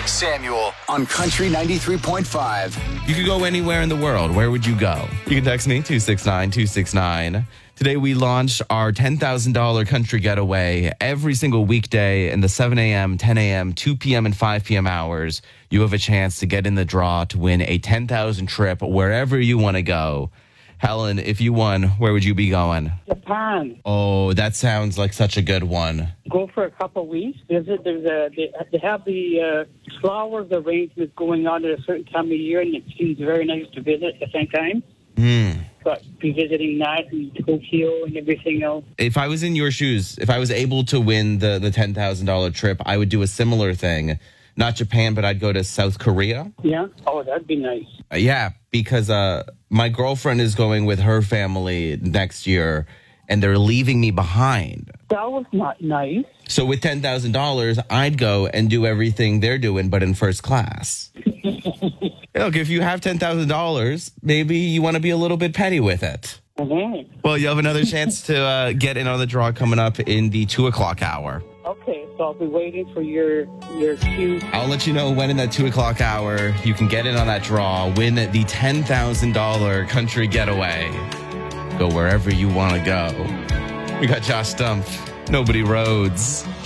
Samuel on Country 93.5. You could go anywhere in the world. Where would you go? You can text me, 269-269. Today we launched our $10,000 country getaway every single weekday in the 7 a.m., 10 a.m., 2 p.m., and 5 p.m. hours. You have a chance to get in the draw to win a $10,000 trip wherever you want to go. Helen, if you won, where would you be going? Japan. Oh, that sounds like such a good one. Go for a couple of weeks. They have the flowers arrangements going on at a certain time of year, and it seems very nice to visit at the same time. But be visiting that and Tokyo and everything else. If I was in your shoes, if I was able to win the $10,000 trip, I would do a similar thing. Not Japan, but I'd go to South Korea. Yeah? Oh, that'd be nice. Yeah, because my girlfriend is going with her family next year, and they're leaving me behind. That was not nice. So with $10,000, I'd go and do everything they're doing, but in first class. Look, if you have $10,000, maybe you want to be a little bit petty with it. Mm-hmm. Well, you have another chance to get in on the draw coming up in the 2 o'clock hour. Okay, so I'll be waiting for your cue. I'll let you know when in that 2 o'clock hour you can get in on that draw, win the $10,000 country getaway. Go wherever you want to go. We got Josh Stumpf, Nobody Rhodes.